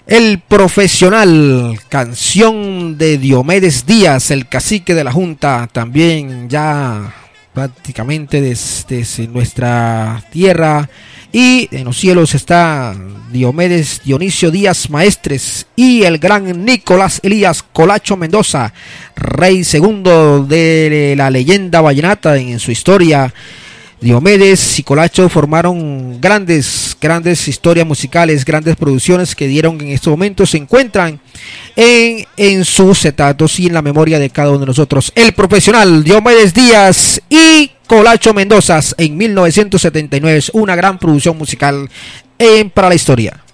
El Profesional, canción de Diomedes Díaz, el cacique de la Junta, también ya prácticamente desde nuestra tierra, y en los cielos está Diomedes Dionisio Díaz Maestres y el gran Nicolás Elías Colacho Mendoza, rey segundo de la leyenda vallenata en su historia. Diomedes y Colacho formaron grandes historias musicales, grandes producciones que dieron en estos momentos, se encuentran en sus acetatos y en la memoria de cada uno de nosotros. El Profesional, Diomedes Díaz y Colacho Mendoza en 1979, una gran producción musical para la historia.